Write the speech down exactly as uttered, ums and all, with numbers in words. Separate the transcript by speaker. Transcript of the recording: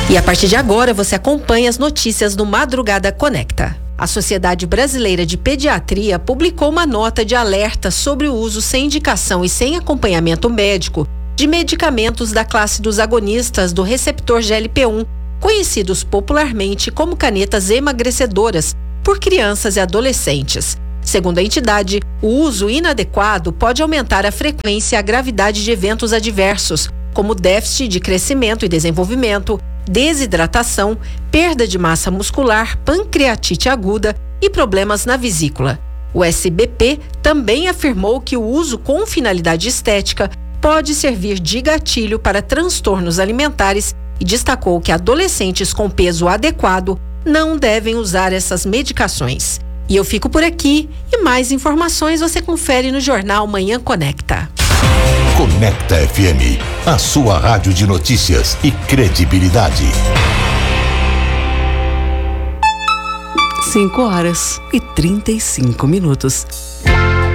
Speaker 1: E a partir de agora você acompanha as notícias do Madrugada Conecta. A Sociedade Brasileira de Pediatria publicou uma nota de alerta sobre o uso sem indicação e sem acompanhamento médico de medicamentos da classe dos agonistas do receptor G L P um, conhecidos popularmente como canetas emagrecedoras, por crianças e adolescentes. Segundo a entidade, o uso inadequado pode aumentar a frequência e a gravidade de eventos adversos, como déficit de crescimento e desenvolvimento, desidratação, perda de massa muscular, pancreatite aguda e problemas na vesícula. O S B P também afirmou que o uso com finalidade estética pode servir de gatilho para transtornos alimentares e destacou que adolescentes com peso adequado não devem usar essas medicações. E eu fico por aqui e mais informações você confere no Jornal Manhã Conecta.
Speaker 2: Conecta F M, a sua rádio de notícias e credibilidade.
Speaker 3: cinco horas e trinta e cinco minutos.